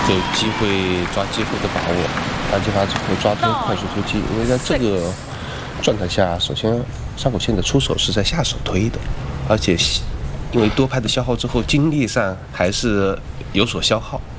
有机会抓机会的把握，打击发之后抓推快速突击。因为在这个状态下，首先山口宪的出手是在下手推的，而且因为多拍的消耗之后，精力上还是有所消耗。